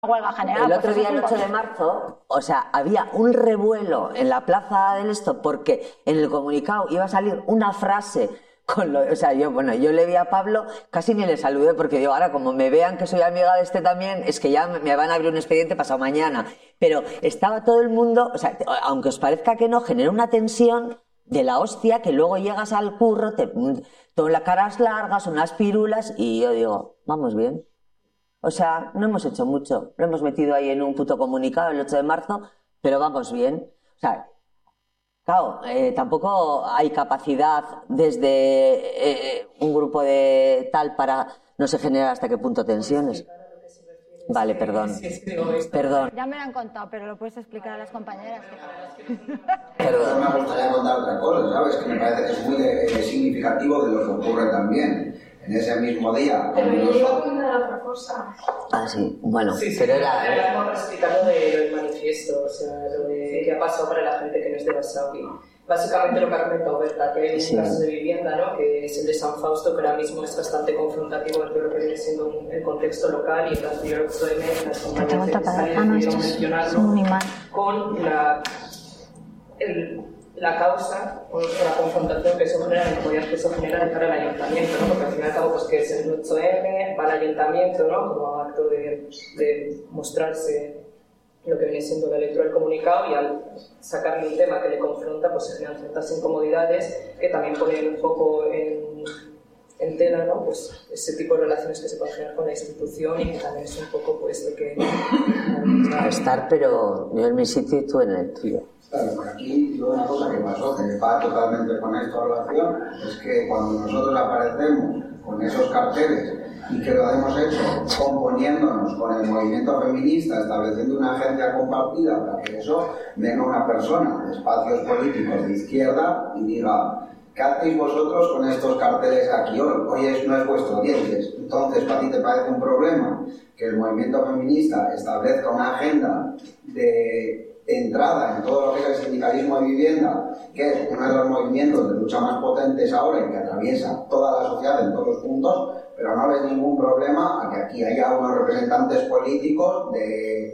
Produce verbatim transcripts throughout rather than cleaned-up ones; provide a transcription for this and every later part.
huelga general. El otro pues día, el ocho de marzo, o sea, había un revuelo en la plaza del esto porque en el comunicado iba a salir una frase con lo, o sea, yo, bueno, yo le vi a Pablo, casi ni le saludé porque digo, ahora como me vean que soy amiga de este también, es que ya me van a abrir un expediente pasado mañana. Pero estaba todo el mundo, o sea, aunque os parezca que no, genera una tensión de la hostia que luego llegas al curro, te, todas las caras largas, unas pirulas y yo digo, vamos bien. O sea, no hemos hecho mucho. Lo hemos metido ahí en un puto comunicado el ocho de marzo, pero vamos bien. O sea, claro, eh, tampoco hay capacidad desde eh, un grupo de tal para no se generar hasta qué punto tensiones. Vale, perdón. Perdón. Ya me lo han contado, pero lo puedes explicar a las compañeras. Perdón. Me gustaría contar otra cosa, ¿sabes? Que me parece que es muy de, eh, significativo de lo que ocurre también. En ese mismo día. Pero yo iba a contar otra cosa. Ah, sí, bueno, sí, sí, pero era. Era como para explicar lo del manifiesto, o sea, lo de qué ha pasado para la gente que no es de Basauri. Básicamente lo que ha comentado Berta, que hay Sí. un caso de vivienda, ¿no? Que es el de San Fausto, que ahora mismo es bastante confrontativo en todo lo que viene siendo un, el contexto local y el anterior ocho de mes, las compañías de Ah, no, esto es muy mal. con la, el, la causa o la confrontación que eso genera, la incomodidad que eso genera de cara al ayuntamiento, ¿no? Porque al fin y al cabo, pues que es el ocho eme, va al ayuntamiento, ¿no? Como acto de, de mostrarse lo que viene siendo la lectura del comunicado, y al sacarle un tema que le confronta, pues se generan ciertas incomodidades que también ponen un poco en, en tela, ¿no? Pues ese tipo de relaciones que se pueden generar con la institución y que también es un poco pues de que... A estar, pero yo en mi sitio y tú en el tuyo. Claro, por aquí una cosa que pasó, que va totalmente con esta relación, es que cuando nosotros aparecemos con esos carteles y que lo hemos hecho componiéndonos con el movimiento feminista, estableciendo una agencia compartida para que eso venga una persona de espacios políticos de izquierda y diga, ¿qué hacéis vosotros con estos carteles aquí hoy? Hoy es, no es vuestro dientes. Entonces, ¿para ti te parece un problema que el movimiento feminista establezca una agenda de entrada en todo lo que es el sindicalismo de vivienda, que es uno de los movimientos de lucha más potentes ahora y que atraviesa toda la sociedad en todos los puntos, pero no ves ningún problema a que aquí haya unos representantes políticos de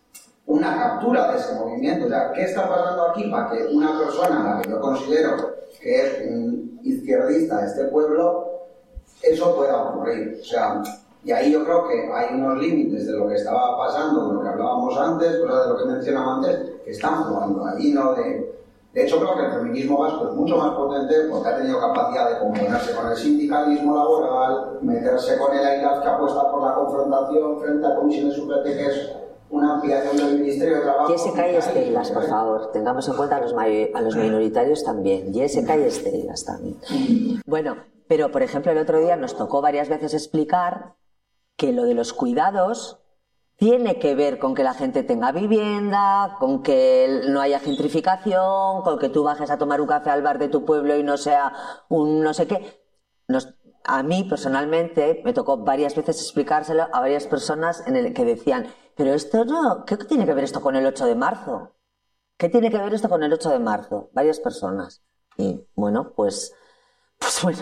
una captura de ese movimiento? O sea, ¿qué está pasando aquí para que una persona, a la que yo considero que es un izquierdista de este pueblo, eso pueda ocurrir? O sea, y ahí yo creo que hay unos límites de lo que estaba pasando, de lo que hablábamos antes, cosas de lo que mencionaba antes, que están jugando ahí, ¿no? De, de hecho, creo que el feminismo vasco es mucho más potente porque ha tenido capacidad de componerse con el sindicalismo laboral, meterse con el AILAF, que apuesta por la confrontación frente a comisiones U G T, que es una ampliación del Ministerio de Trabajo. Jessica y Estelas, por favor, tengamos en cuenta a los, a los minoritarios también. Jessica y Estelas también. Bueno, pero por ejemplo, el otro día nos tocó varias veces explicar que lo de los cuidados tiene que ver con que la gente tenga vivienda, con que no haya gentrificación, con que tú bajes a tomar un café al bar de tu pueblo y no sea un no sé qué. Nos, a mí, personalmente, me tocó varias veces explicárselo a varias personas en el que decían, pero esto no, ¿qué tiene que ver esto con el ocho de marzo? ¿Qué tiene que ver esto con el ocho de marzo? Varias personas. Y bueno, pues, pues bueno.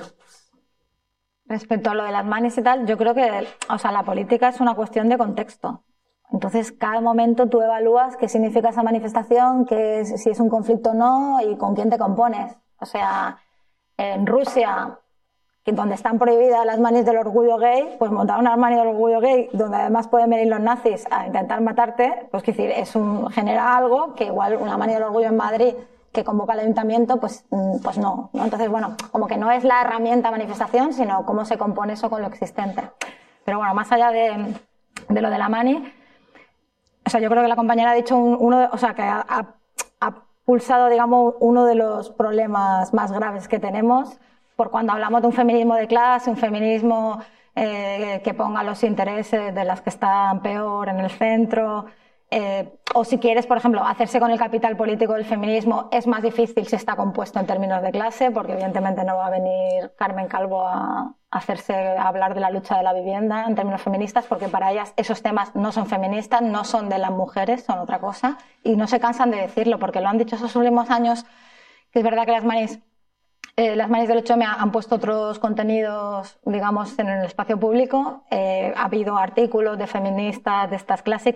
Respecto a lo de las manis y tal, yo creo que, o sea, la política es una cuestión de contexto. Entonces, cada momento tú evalúas qué significa esa manifestación, qué es, si es un conflicto o no y con quién te compones. O sea, en Rusia, donde están prohibidas las manis del orgullo gay, pues montar una mani del orgullo gay, donde además pueden venir los nazis a intentar matarte, pues quiero decir, es un, genera algo que igual una mani del orgullo en Madrid que convoca al ayuntamiento, pues, pues no, no. Entonces, bueno, como que no es la herramienta manifestación, sino cómo se compone eso con lo existente. Pero bueno, más allá de, de lo de la mani, o sea, yo creo que la compañera ha dicho un, uno, de, o sea, que ha, ha, ha pulsado, digamos, uno de los problemas más graves que tenemos, por cuando hablamos de un feminismo de clase, un feminismo eh, que ponga los intereses de las que están peor en el centro. Eh, o si quieres, por ejemplo, hacerse con el capital político del feminismo es más difícil si está compuesto en términos de clase, porque evidentemente no va a venir Carmen Calvo a hacerse a hablar de la lucha de la vivienda en términos feministas, porque para ellas esos temas no son feministas, no son de las mujeres, son otra cosa, y no se cansan de decirlo, porque lo han dicho esos últimos años, que es verdad que las manis Eh, las manis del ocho eme han puesto otros contenidos, digamos, en el espacio público. Eh, ha habido artículos de feministas de estas clásicas